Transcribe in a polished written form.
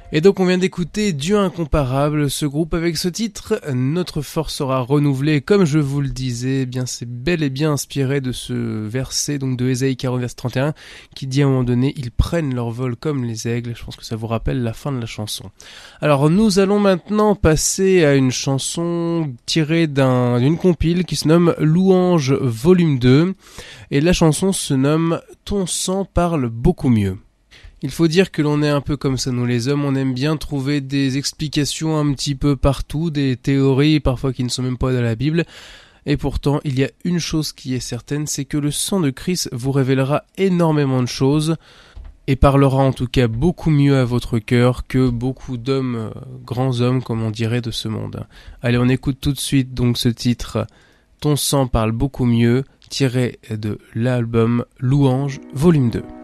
Et donc on vient d'écouter Dieu incomparable, ce groupe avec ce titre, Notre force sera renouvelée, comme je vous le disais, eh bien c'est bel et bien inspiré de ce verset donc de Ésaïe 40 verset 31 qui dit à un moment donné, ils prennent leur vol comme les aigles. Je pense que ça vous rappelle la fin de la chanson. Alors nous allons maintenant passer à une chanson tirée d'une compile qui se nomme Louange volume 2 et la chanson se nomme Ton sang parle beaucoup mieux. Il faut dire que l'on est un peu comme ça, nous les hommes, on aime bien trouver des explications un petit peu partout, des théories parfois qui ne sont même pas de la Bible, et pourtant il y a une chose qui est certaine, c'est que le sang de Christ vous révélera énormément de choses, et parlera en tout cas beaucoup mieux à votre cœur que beaucoup d'hommes, grands hommes comme on dirait de ce monde. Allez, on écoute tout de suite donc ce titre, Ton sang parle beaucoup mieux, tiré de l'album Louange volume 2.